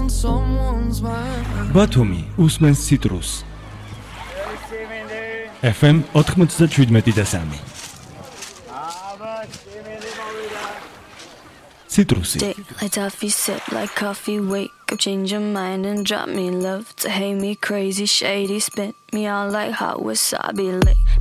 ბათუმი უსმენს ციტრუს FM 97.3 ციტრუსი Like toffee, sip like coffee, wake up, change your mind and drop me love to hate me crazy, shady, spin me all like hot wasabi, lick